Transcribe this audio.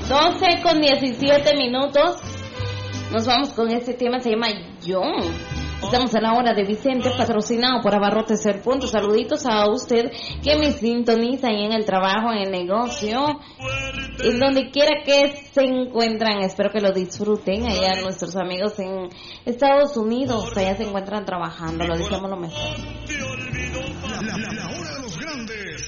12:17. Nos vamos con este tema, se llama John. Estamos a la hora de Vicente, patrocinado por Abarrotes El Punto. Saluditos a usted que me sintoniza ahí en el trabajo, en el negocio, en donde quiera que se encuentran. Espero que lo disfruten. Allá nuestros amigos en Estados Unidos, allá se encuentran trabajando, lo decíamos lo mejor.